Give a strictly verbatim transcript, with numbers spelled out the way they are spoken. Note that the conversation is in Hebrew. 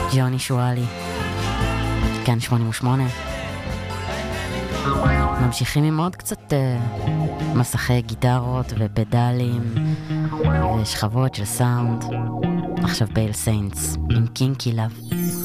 ג'וני שואלי, כאן שמונים ושמונה. ממשיכים עם עוד קצת uh, מסכי גיטרות ופדלים ושכבות של סאונד. עכשיו פייל סיינטס עם קינקי לב.